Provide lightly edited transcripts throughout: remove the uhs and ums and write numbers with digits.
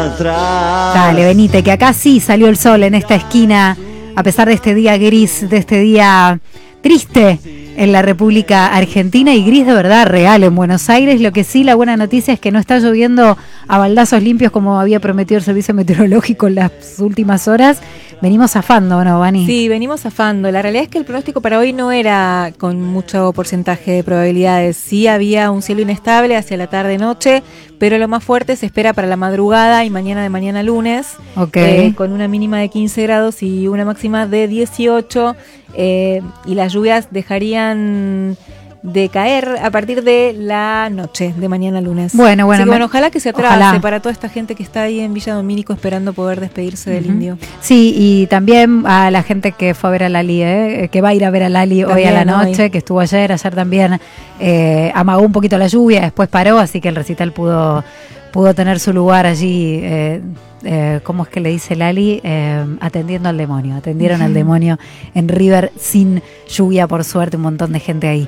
atrás. Dale, venite, que acá sí salió el sol en esta esquina, a pesar de este día gris, de este día triste en la República Argentina, y gris de verdad, real en Buenos Aires. Lo que sí, la buena noticia es que no está lloviendo a baldazos limpios como había prometido el Servicio Meteorológico en las últimas horas. Venimos zafando, ¿no, Vani? Sí, venimos zafando. La realidad es que el pronóstico para hoy no era con mucho porcentaje de probabilidades. Sí había un cielo inestable hacia la tarde-noche, pero lo más fuerte se espera para la madrugada y mañana de mañana lunes, con una mínima de 15 grados y una máxima de 18, y las lluvias dejarían de caer a partir de la noche de mañana lunes. Bueno, así que, ojalá que se atrase para toda esta gente que está ahí en Villa Domínico esperando poder despedirse del indio. Sí, y también a la gente que fue a ver a Lali, que va a ir a ver a Lali también hoy a la noche, que estuvo ayer también amagó un poquito la lluvia, después paró, así que el recital pudo tener su lugar allí. ¿Cómo es que le dice Lali? Atendiendo al demonio. Atendieron al demonio en River sin lluvia, por suerte, un montón de gente ahí.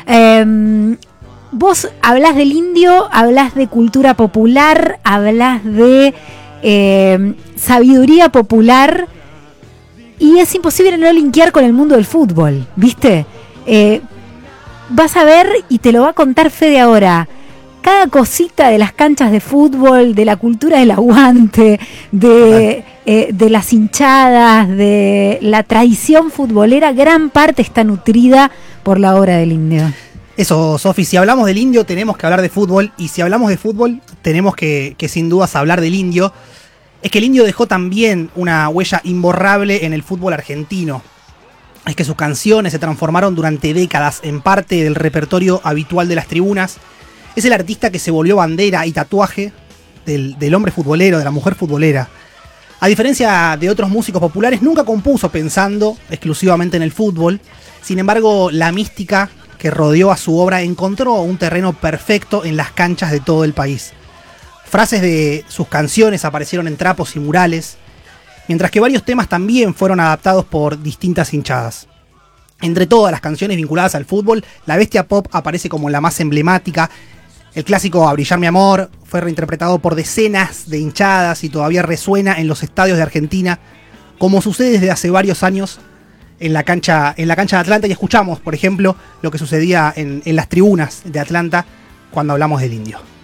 Vos hablás del indio, hablás de cultura popular, hablás de sabiduría popular, y es imposible no linkear con el mundo del fútbol, ¿viste? Vas a ver, y te lo va a contar Fede ahora, cada cosita de las canchas de fútbol, de la cultura del aguante, de las hinchadas, de la tradición futbolera, gran parte está nutrida por la obra del indio. Eso, Sofi, si hablamos del indio tenemos que hablar de fútbol, y si hablamos de fútbol tenemos que sin dudas hablar del indio. Es que el indio dejó también una huella imborrable en el fútbol argentino. Es que sus canciones se transformaron durante décadas en parte del repertorio habitual de las tribunas. Es el artista que se volvió bandera y tatuaje del hombre futbolero, de la mujer futbolera. A diferencia de otros músicos populares, nunca compuso pensando exclusivamente en el fútbol. Sin embargo, la mística que rodeó a su obra encontró un terreno perfecto en las canchas de todo el país. Frases de sus canciones aparecieron en trapos y murales, mientras que varios temas también fueron adaptados por distintas hinchadas. Entre todas las canciones vinculadas al fútbol, La Bestia Pop aparece como la más emblemática. El clásico A Brillar mi amor fue reinterpretado por decenas de hinchadas y todavía resuena en los estadios de Argentina, como sucede desde hace varios años en la cancha de Atlanta, y escuchamos, por ejemplo, lo que sucedía en las tribunas de Atlanta cuando hablamos del indio.